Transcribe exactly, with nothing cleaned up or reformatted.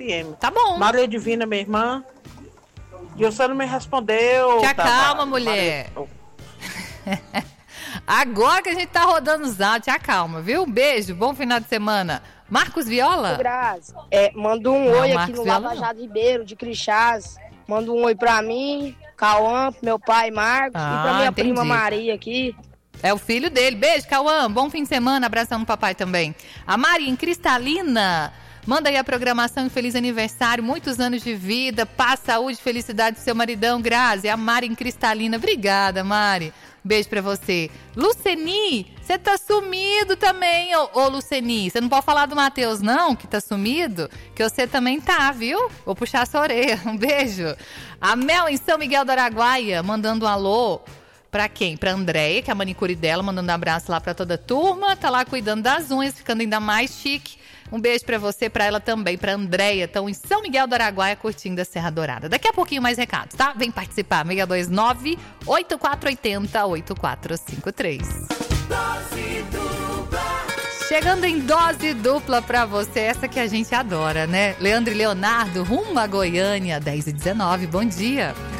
M. Tá bom. Maria Divina, minha irmã. E você não me respondeu. Te acalma, tá, mulher. Maria... Agora que a gente tá rodando os áudios, te acalma, viu? Um beijo, bom final de semana. Marcos Viola? Graças. É, manda um Não, oi Marcos aqui no Viola Lava não. Jato Ribeiro, de Crixás. Manda um oi pra mim, Cauã, pro meu pai Marcos Ah, e pra minha entendi. prima Maria aqui. É o filho dele. Beijo, Cauã. Bom fim de semana. Abração no papai também. A Mari em Cristalina. Manda aí a programação e feliz aniversário. Muitos anos de vida. Paz, saúde, felicidade do seu maridão, Grazi. A Mari em Cristalina. Obrigada, Mari. Beijo pra você. Luceni, você tá sumido também, ô, ô Luceni. Você não pode falar do Matheus, não, que tá sumido? Que você também tá, viu? Vou puxar sua orelha. Um beijo. A Mel em São Miguel do Araguaia, mandando um alô. Pra quem? Pra Andréia, que é a manicure dela, mandando um abraço lá pra toda a turma. Tá lá cuidando das unhas, ficando ainda mais chique. Um beijo pra você, pra ela também, pra Andréia. Estão em São Miguel do Araguaia, curtindo a Serra Dourada. Daqui a pouquinho mais recados, tá? Vem participar. seis dois nove, oito quatro oito zero, oito quatro cinco três. Dose dupla. Chegando em dose dupla pra você, essa que a gente adora, né? Leandro e Leonardo, rumo a Goiânia, dez e dezenove. Bom dia.